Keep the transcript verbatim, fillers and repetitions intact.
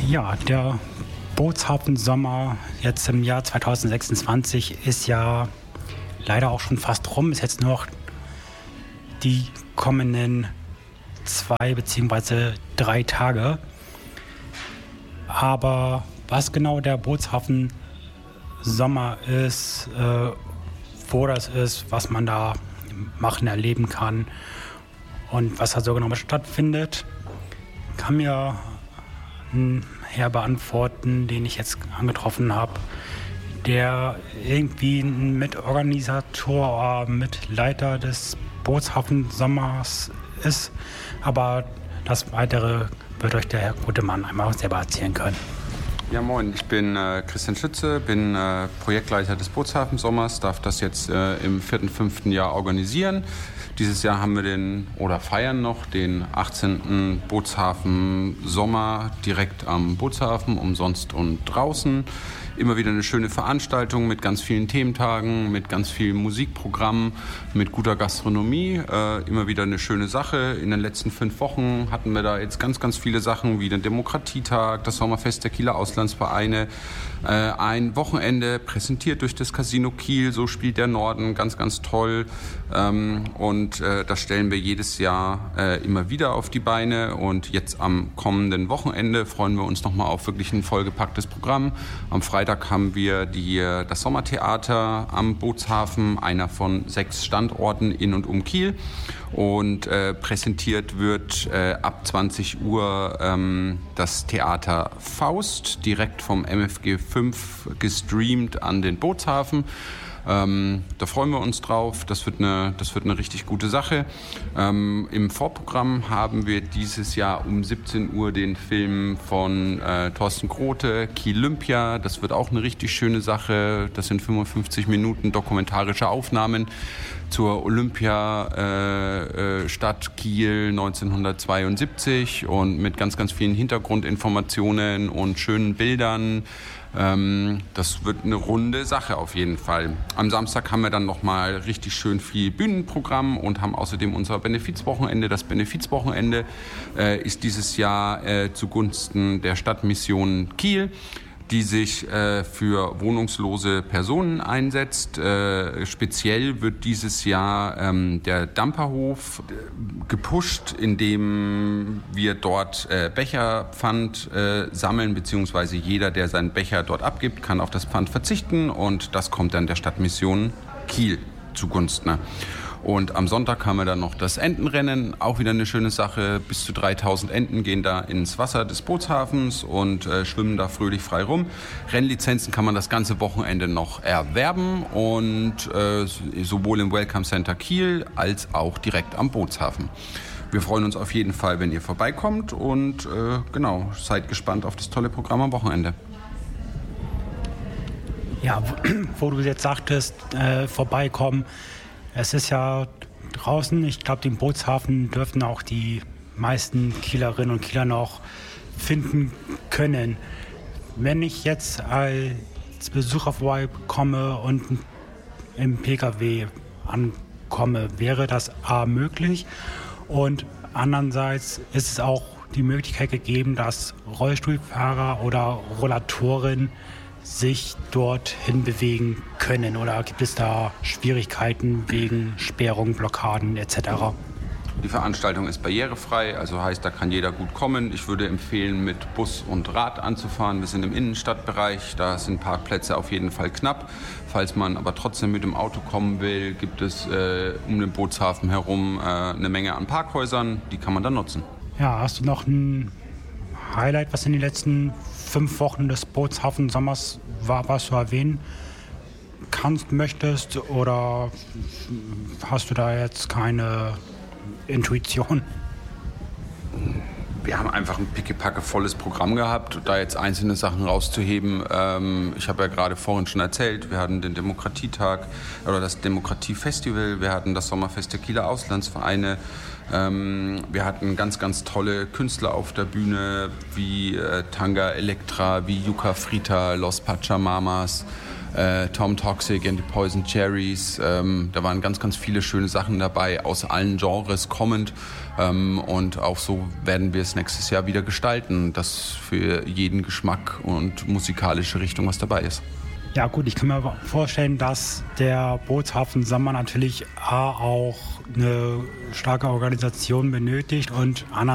Ja, der Bootshafen-Sommer jetzt im Jahr zwanzig sechsundzwanzig ist ja leider auch schon fast rum. Ist jetzt nur noch die kommenden zwei beziehungsweise drei Tage. Aber was genau der Bootshafen-Sommer ist, äh, wo das ist, was man da machen, erleben kann und was da so genau stattfindet, kann mir ein Herr beantworten, den ich jetzt angetroffen habe, der irgendwie ein Mitorganisator, Mitleiter des Bootshafen-Sommers ist. Aber das Weitere wird euch der Herr Gutemann einmal selber erzählen können. Ja, moin, ich bin äh, Christian Schütze, bin äh, Projektleiter des Bootshafen-Sommers, darf das jetzt äh, im vierten, fünften Jahr organisieren. Dieses Jahr haben wir den, oder feiern noch, den achtzehnten Bootshafen-Sommer direkt am Bootshafen, umsonst und draußen. Immer wieder eine schöne Veranstaltung mit ganz vielen Thementagen, mit ganz vielen Musikprogrammen, mit guter Gastronomie. Äh, immer wieder eine schöne Sache. In den letzten fünf Wochen hatten wir da jetzt ganz, ganz viele Sachen wie den Demokratietag, das Sommerfest der Kieler Auslandsvereine, äh, ein Wochenende präsentiert durch das Casino Kiel, so spielt der Norden, ganz, ganz toll. Ähm, und äh, das stellen wir jedes Jahr äh, immer wieder auf die Beine. Und jetzt am kommenden Wochenende freuen wir uns nochmal auf wirklich ein vollgepacktes Programm. Am Freitag haben wir die, das Sommertheater am Bootshafen, einer von sechs Standorten in und um Kiel. Und äh, präsentiert wird äh, ab zwanzig Uhr ähm, das Theater Faust, direkt vom M F G fünf gestreamt an den Bootshafen. Ähm, da freuen wir uns drauf. Das wird eine, das wird eine richtig gute Sache. Ähm, Im Vorprogramm haben wir dieses Jahr um siebzehn Uhr den Film von äh, Thorsten Grote, Kielympia. Das wird auch eine richtig schöne Sache. Das sind fünfundfünfzig Minuten dokumentarische Aufnahmen zur Olympiastadt äh, äh, Kiel neunzehnhundertzweiundsiebzig und mit ganz, ganz vielen Hintergrundinformationen und schönen Bildern. Ähm, das wird eine runde Sache auf jeden Fall. Am Samstag haben wir dann nochmal richtig schön viel Bühnenprogramm und haben außerdem unser Benefizwochenende. Das Benefizwochenende äh, ist dieses Jahr äh, zugunsten der Stadtmission Kiel, die sich äh, für wohnungslose Personen einsetzt. Äh, speziell wird dieses Jahr ähm, der Damperhof äh, gepusht, indem wir dort äh, Becherpfand äh, sammeln, beziehungsweise jeder, der seinen Becher dort abgibt, kann auf das Pfand verzichten und das kommt dann der Stadtmission Kiel zugunsten. Und am Sonntag haben wir dann noch das Entenrennen, auch wieder eine schöne Sache. Bis zu dreitausend Enten gehen da ins Wasser des Bootshafens und äh, schwimmen da fröhlich frei rum. Rennlizenzen kann man das ganze Wochenende noch erwerben und äh, sowohl im Welcome Center Kiel als auch direkt am Bootshafen. Wir freuen uns auf jeden Fall, wenn ihr vorbeikommt und äh, genau, seid gespannt auf das tolle Programm am Wochenende. Ja, wo du jetzt sagtest, äh, vorbeikommen. Es ist ja draußen, ich glaube, den Bootshafen dürften auch die meisten Kielerinnen und Kieler noch finden können. Wenn ich jetzt als Besucher vorbeikomme und im P K W ankomme, wäre das A möglich? Und andererseits ist es auch die Möglichkeit gegeben, dass Rollstuhlfahrer oder Rollatoren sich dorthin bewegen können? Oder gibt es da Schwierigkeiten wegen Sperrungen, Blockaden et cetera? Die Veranstaltung ist barrierefrei, also heißt, da kann jeder gut kommen. Ich würde empfehlen, mit Bus und Rad anzufahren. Wir sind im Innenstadtbereich, da sind Parkplätze auf jeden Fall knapp. Falls man aber trotzdem mit dem Auto kommen will, gibt es äh, um den Bootshafen herum äh, eine Menge an Parkhäusern, die kann man dann nutzen. Ja, hast du noch ein Highlight, was in den letzten fünf Wochen des Bootshafen-Sommers war, was du erwähnen kannst, möchtest, oder hast du da jetzt keine Intuition? Wir haben einfach ein pickepacke volles Programm gehabt, da jetzt einzelne Sachen rauszuheben. Ähm, ich habe ja gerade vorhin schon erzählt, wir hatten den Demokratietag oder das Demokratiefestival, wir hatten das Sommerfest der Kieler Auslandsvereine. Ähm, wir hatten ganz, ganz tolle Künstler auf der Bühne, wie äh, Tanga Elektra, wie Yuka Frita, Los Pachamamas. äh, Tom Toxic and the Poison Cherries. Ähm, da waren ganz, ganz viele schöne Sachen dabei, aus allen Genres kommend. Ähm, und auch so werden wir es nächstes Jahr wieder gestalten, dass für jeden Geschmack und musikalische Richtung was dabei ist. Ja gut, ich kann mir vorstellen, dass der Bootshafen Sommer natürlich A, auch eine starke Organisation benötigt und andererseits